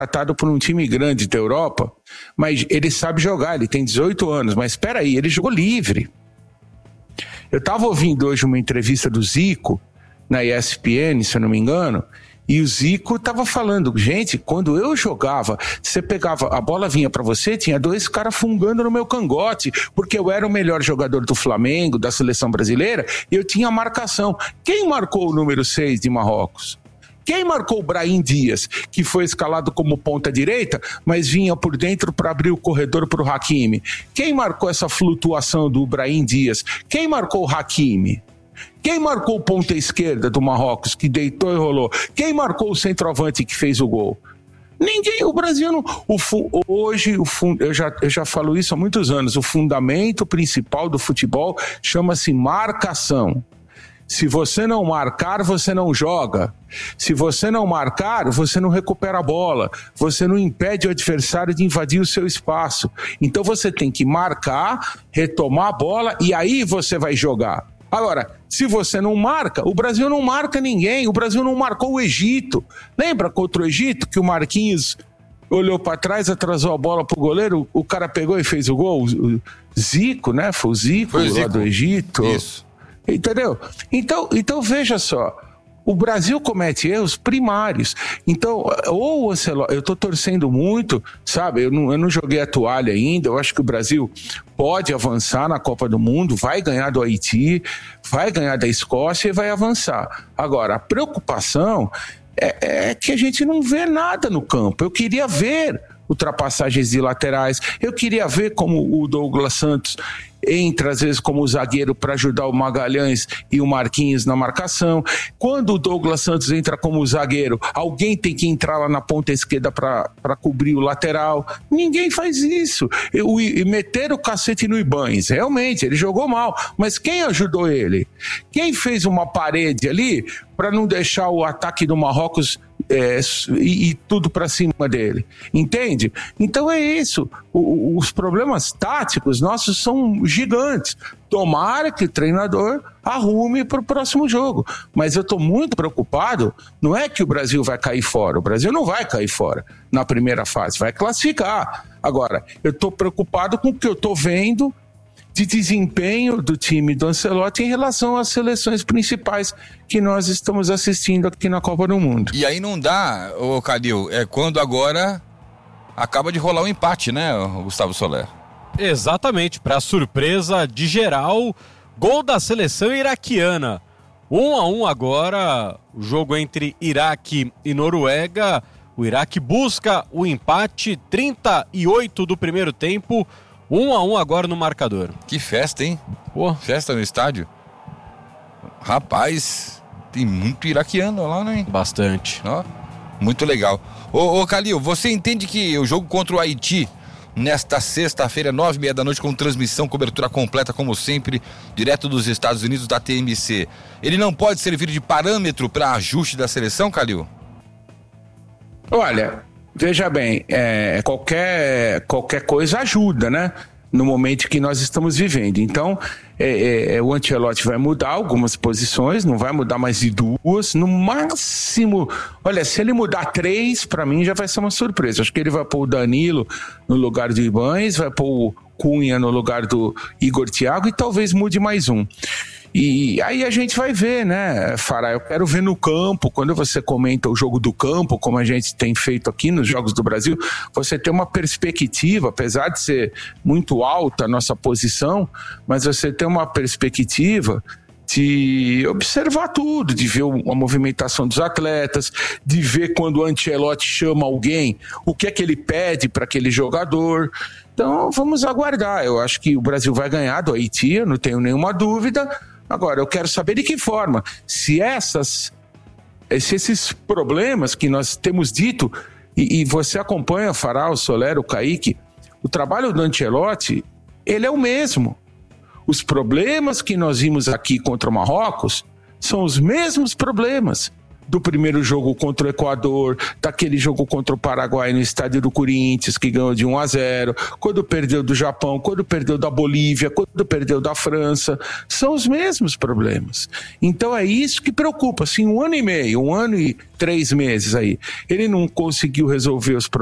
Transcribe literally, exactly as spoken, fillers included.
contratado por um time grande da Europa, mas ele sabe jogar, ele tem dezoito anos, mas espera aí, ele jogou livre. Eu estava ouvindo hoje uma entrevista do Zico, na E S P N, se eu não me engano, e o Zico estava falando, gente, quando eu jogava, você pegava, a bola vinha para você, tinha dois caras fungando no meu cangote, porque eu era o melhor jogador do Flamengo, da seleção brasileira, e eu tinha marcação. Quem marcou o número seis de Marrocos? Quem marcou o Brahim Dias, que foi escalado como ponta direita, mas vinha por dentro para abrir o corredor para o Hakimi? Quem marcou essa flutuação do Brahim Dias? Quem marcou o Hakimi? Quem marcou o ponta esquerda do Marrocos, que deitou e rolou? Quem marcou o centroavante que fez o gol? Ninguém, o Brasil não... O, hoje, o, eu, já, eu já falo isso há muitos anos, o fundamento principal do futebol chama-se marcação. Se você não marcar, você não joga. Se você não marcar, você não recupera a bola. Você não impede o adversário de invadir o seu espaço. Então você tem que marcar, retomar a bola e aí você vai jogar. Agora, se você não marca, o Brasil não marca ninguém. O Brasil não marcou o Egito. Lembra contra o Egito que o Marquinhos olhou para trás, atrasou a bola pro goleiro, o cara pegou e fez o gol? O Zico, né? Foi o Zico, Foi o Zico. Lá do Egito. Isso. Entendeu? Então, então veja só, o Brasil comete erros primários. Então, ou o Ancelotti, eu estou torcendo muito, sabe? Eu não, eu não joguei a toalha ainda. Eu acho que o Brasil pode avançar na Copa do Mundo, vai ganhar do Haiti, vai ganhar da Escócia e vai avançar. Agora, a preocupação é, é que a gente não vê nada no campo. Eu queria ver ultrapassagens de laterais, eu queria ver como o Douglas Santos entra às vezes como zagueiro para ajudar o Magalhães e o Marquinhos na marcação. Quando o Douglas Santos entra como zagueiro, alguém tem que entrar lá na ponta esquerda para cobrir o lateral. Ninguém faz isso. Eu, e meter o cacete no Ibañez, realmente, ele jogou mal, mas quem ajudou ele? Quem fez uma parede ali para não deixar o ataque do Marrocos É, e, e tudo para cima dele, entende? Então é isso, o, os problemas táticos nossos são gigantes. Tomara que o treinador arrume para o próximo jogo, mas eu estou muito preocupado. Não é que o Brasil vai cair fora, o Brasil não vai cair fora na primeira fase, vai classificar. Agora, eu estou preocupado com o que eu estou vendo de desempenho do time do Ancelotti em relação às seleções principais que nós estamos assistindo aqui na Copa do Mundo. E aí não dá, ô Calil, é quando agora acaba de rolar um empate, né, Gustavo Soler? Exatamente, para surpresa de geral, gol da seleção iraquiana. Um a um agora, o jogo entre Iraque e Noruega. O Iraque busca o empate, trinta e oito do primeiro tempo. Um a um agora no marcador. Que festa, hein? Pô. Festa no estádio. Rapaz, tem muito iraquiano lá, né? Bastante. Ó, muito legal. Ô, ô Calil, você entende que o jogo contra o Haiti, nesta sexta-feira, nove e meia da noite, com transmissão, cobertura completa, como sempre, direto dos Estados Unidos, da T M C, ele não pode servir de parâmetro para ajuste da seleção, Calil? Olha... Veja bem, é, qualquer, qualquer coisa ajuda, né? No momento que nós estamos vivendo. Então, é, é, o Ancelotti vai mudar algumas posições, não vai mudar mais de duas, no máximo. Olha, se ele mudar três, para mim já vai ser uma surpresa. Acho que ele vai pôr o Danilo no lugar do Ibañez, vai pôr o Cunha no lugar do Igor Thiago e talvez mude mais um. E aí a gente vai ver, né, Fará? Eu quero ver no campo, quando você comenta o jogo do campo, como a gente tem feito aqui nos Jogos do Brasil, você tem uma perspectiva, apesar de ser muito alta a nossa posição, mas você tem uma perspectiva de observar tudo, de ver a movimentação dos atletas, de ver quando o Ancelotti chama alguém, o que é que ele pede para aquele jogador. Então vamos aguardar. Eu acho que o Brasil vai ganhar do Haiti, eu não tenho nenhuma dúvida. Agora, eu quero saber de que forma, se, essas, se esses problemas que nós temos dito, e, e você acompanha, Fará, o Soler, o Kaique, o trabalho do Ancelotti, ele é o mesmo. Os problemas que nós vimos aqui contra o Marrocos são os mesmos problemas. do primeiro jogo contra o Equador, daquele jogo contra o Paraguai no estádio do Corinthians, que ganhou de um a zero, quando perdeu do Japão, quando perdeu da Bolívia, quando perdeu da França, são os mesmos problemas. Então é isso que preocupa, assim, um ano e meio, um ano e três meses aí, ele não conseguiu resolver os problemas